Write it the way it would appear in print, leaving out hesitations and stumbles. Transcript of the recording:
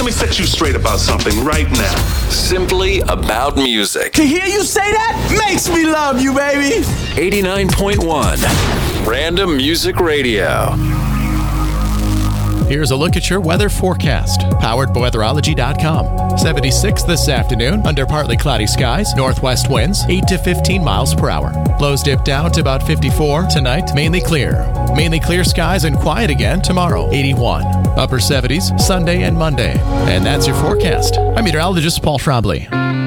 Let me set you straight about something right now. Simply about music. To hear you say that makes me love you, baby. 89.1 Random Music Radio. Here's a look at your weather forecast, powered by weatherology.com. 76 this afternoon, under partly cloudy skies, northwest winds, 8 to 15 miles per hour. Lows dip down to about 54. Tonight, mainly clear. Mainly clear skies and quiet again tomorrow, 81. Upper 70s, Sunday and Monday. And that's your forecast. I'm meteorologist Paul Trombley.